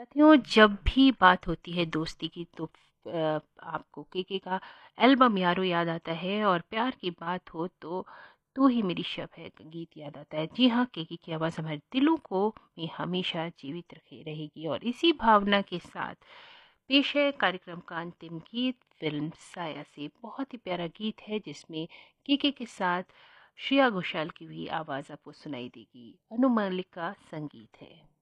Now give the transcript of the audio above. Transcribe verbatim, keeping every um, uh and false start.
साथियों, जब भी बात होती है दोस्ती की तो अ, आपको केके का एल्बम यारो याद आता है, और प्यार की बात हो तो तू ही मेरी शब है गीत याद आता है। जी हाँ, केके की आवाज़ हमारे दिलों को में हमेशा जीवित रखे रहेगी। और इसी भावना के साथ पेश है कार्यक्रम का अंतिम गीत फिल्म साया से। बहुत ही प्यारा गीत है जिसमें केके के साथ श्रेया घोषाल की भी आवाज़ आपको सुनाई देगी। अनु मलिक का संगीत है।